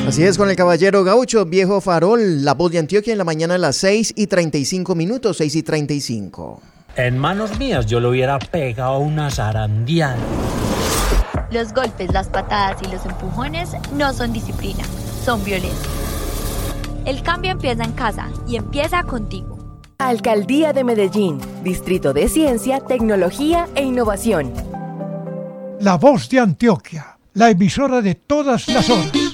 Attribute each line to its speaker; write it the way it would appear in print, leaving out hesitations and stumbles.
Speaker 1: Así es, con el caballero gaucho, viejo farol, la voz de Antioquia en la mañana a las 6:35, 6:35.
Speaker 2: En manos mías yo le hubiera pegado una zarandeada.
Speaker 3: Los golpes, las patadas y los empujones no son disciplina, son violencia. El cambio empieza en casa y empieza contigo.
Speaker 4: Alcaldía de Medellín, Distrito de Ciencia, Tecnología e Innovación.
Speaker 5: La voz de Antioquia, la emisora de todas las horas.